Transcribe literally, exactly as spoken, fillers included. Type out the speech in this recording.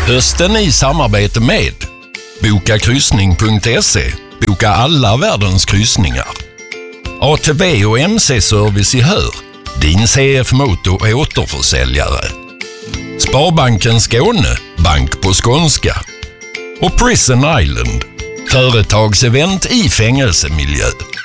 Hösten i samarbete med boka kryssning punkt se. Boka alla världens kryssningar. A T V och M C-service i Hör. Din C F Moto återförsäljare. Sparbanken Skåne. Bank på skånska. Och Prison Island. Företagsevent i fängelsemiljö.